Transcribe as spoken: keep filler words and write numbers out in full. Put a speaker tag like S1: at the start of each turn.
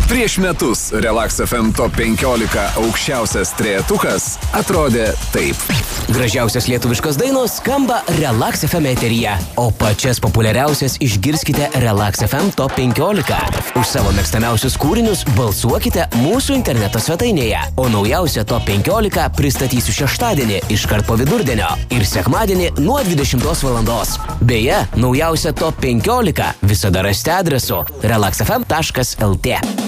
S1: Prieš metus Relax F M Top penkiolika aukščiausias trejetukas atrodė taip.
S2: Gražiausias lietuviškos dainos skamba Relax F M eteryje, o pačias populiariausias išgirskite Relax F M Top penkiolika. Už savo mėgstamiausius kūrinius balsuokite mūsų interneto svetainėje, o naujausią Top penkiolika pristatysiu šeštadienį iškart po vidurdienio ir sekmadienį nuo dvidešimtos valandos. Beje, naujausią Top penkiolika visada rasite adresu relax f m taškas l t.